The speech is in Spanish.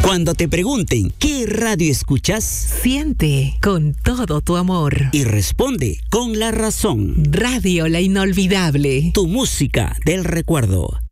Cuando te pregunten qué radio escuchas, siente con todo tu amor y responde con la razón. Radio La Inolvidable. Tu música del recuerdo.